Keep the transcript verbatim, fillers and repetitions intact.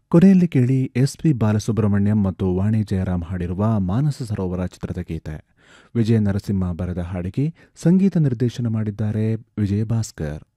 ಕೊನೆಯಲ್ಲಿ ಕೇಳಿ S P Balasubrahmanyam ಮತ್ತು ವಾಣಿ ಜಯರಾಮ್ ಹಾಡಿರುವ ಮಾನಸ ಸರೋವರ ಚಿತ್ರದ ಗೀತೆ. ವಿಜಯ ನರಸಿಂಹ ಬರೆದ ಹಾಡಿಗೆ ಸಂಗೀತ ನಿರ್ದೇಶನ ಮಾಡಿದ್ದಾರೆ ವಿಜಯ ಭಾಸ್ಕರ್.